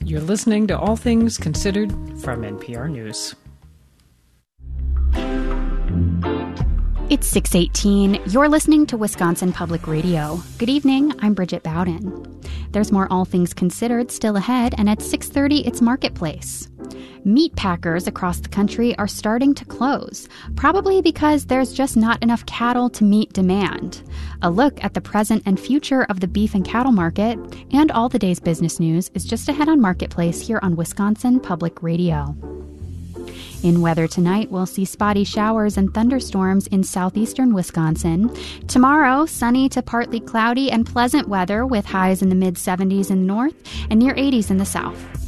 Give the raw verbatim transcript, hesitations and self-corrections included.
You're listening to All Things Considered from N P R News. It's six eighteen. You're listening to Wisconsin Public Radio. Good evening. I'm Bridget Bowden. There's more All Things Considered still ahead, and at six thirty, it's Marketplace. Meat packers across the country are starting to close, probably because there's just not enough cattle to meet demand. A look at the present and future of the beef and cattle market and all the day's business news is just ahead on Marketplace here on Wisconsin Public Radio. In weather tonight, we'll see spotty showers and thunderstorms in southeastern Wisconsin. Tomorrow, sunny to partly cloudy and pleasant weather with highs in the mid seventies in the north and near eighties in the south.